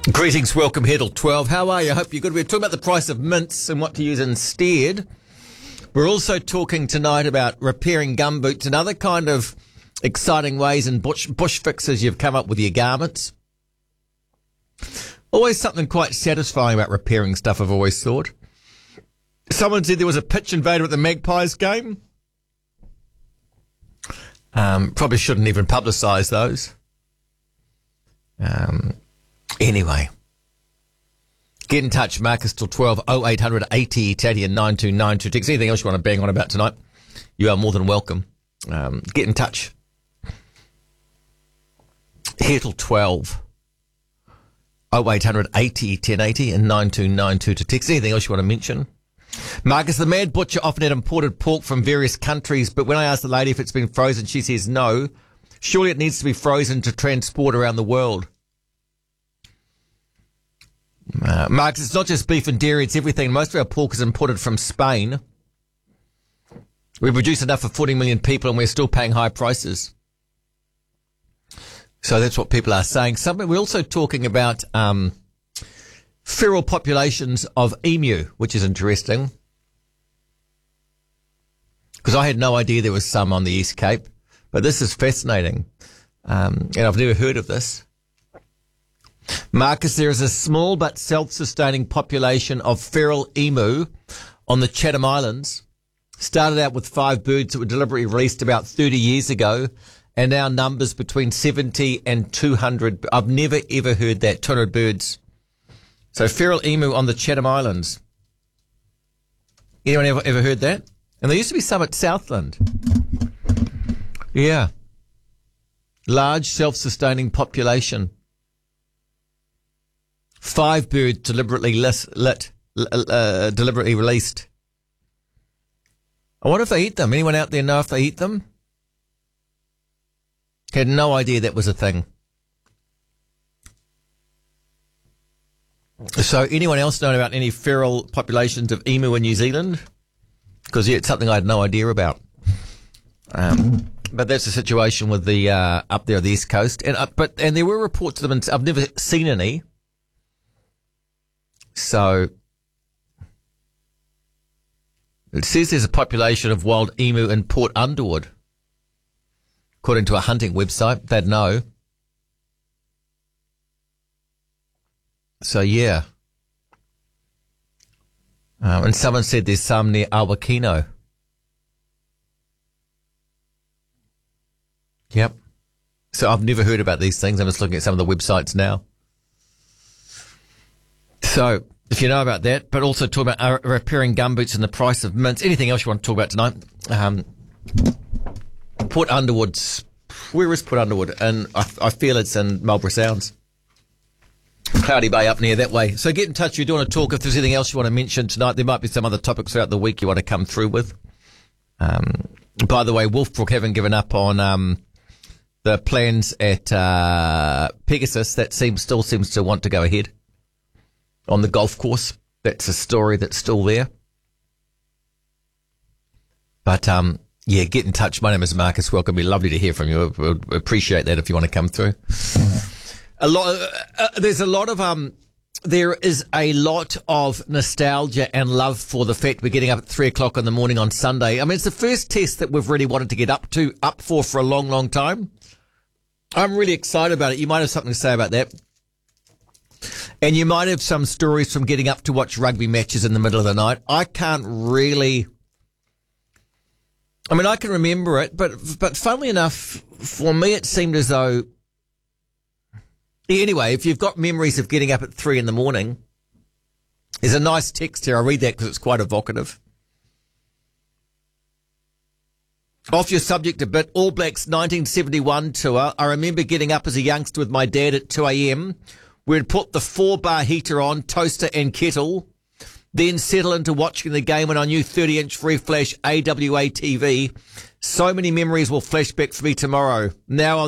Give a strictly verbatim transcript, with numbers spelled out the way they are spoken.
Greetings, welcome here till twelve. How are you? I hope you're good. We're talking about the price of mints and what to use instead. We're also talking tonight about repairing gumboots and other kind of exciting ways and bush, bush fixes you've come up with your garments. Always something quite satisfying about repairing stuff, I've always thought. Someone said there was a pitch invader at the Magpies game. Um, probably shouldn't even publicise those. Um... Anyway, get in touch, Marcus, till twelve, oh eight hundred eighty, Taddy and nine two nine two. Anything else you want to bang on about tonight, you are more than welcome. Um, get in touch. Here till twelve, oh eight hundred eighty, ten eighty and nine two nine two to text. Anything else you want to mention? Marcus, the Mad Butcher often had imported pork from various countries, but when I asked the lady if it's been frozen, she says no. Surely it needs to be frozen to transport around the world. Uh, Marcus, it's not just beef and dairy, it's everything. Most of our pork is imported from Spain. We produce enough for forty million people and we're still paying high prices. So that's what people are saying. Something we're also talking about um, feral populations of emu, which is interesting. Because I had no idea there was some on the East Cape. But this is fascinating. Um, and I've never heard of this. Marcus, there is a small but self-sustaining population of feral emu on the Chatham Islands. Started out with five birds that were deliberately released about thirty years ago, and now numbers between seventy and two hundred. I've never ever heard that, two hundred birds. So feral emu on the Chatham Islands. Anyone ever, ever heard that? And there used to be some at Southland. Yeah. Large self-sustaining population. Five birds deliberately lit, lit uh, deliberately released. I wonder if they eat them. Anyone out there know if they eat them? Had no idea that was a thing. So anyone else know about any feral populations of emu in New Zealand? Because yeah, it's something I had no idea about. Um, but that's the situation with the uh, up there on the East Coast. And uh, but and there were reports of them. And I've never seen any. So, it says there's a population of wild emu in Port Underwood, according to a hunting website. They'd know. So, yeah. Um, and someone said there's some near Awakino. Yep. So, I've never heard about these things. I'm just looking at some of the websites now. So, if you know about that, but also talk about uh, repairing gumboots and the price of mints. Anything else you want to talk about tonight? Um, Port Underwood's, where is Port Underwood? And I, I feel it's in Marlborough Sounds. Cloudy Bay up near that way. So get in touch if you do want to talk. If there's anything else you want to mention tonight, there might be some other topics throughout the week you want to come through with. Um, by the way, Wolfbrook haven't given up on um, the plans at uh, Pegasus. That seems still seems to want to go ahead. On the golf course. That's a story that's still there. But, um, yeah, get in touch. My name is Marcus. Welcome. It'd be lovely to hear from you. We'd appreciate that if you want to come through. A lot, uh, there's a lot of, um, there is a lot of nostalgia and love for the fact we're getting up at three o'clock in the morning on Sunday. I mean, it's the first test that we've really wanted to get up to, up for for a long, long time. I'm really excited about it. You might have something to say about that. And you might have some stories from getting up to watch rugby matches in the middle of the night. I can't really... I mean, I can remember it, but but funnily enough, for me it seemed as though... Anyway, if you've got memories of getting up at three in the morning, there's a nice text here. I'll read that because it's quite evocative. Off your subject a bit, All Blacks nineteen seventy-one tour. I remember getting up as a youngster with my dad at two a.m., we'd put the four-bar heater on, toaster and kettle, then settle into watching the game on our new thirty-inch free-flash A W A T V. So many memories will flash back for me tomorrow. Now on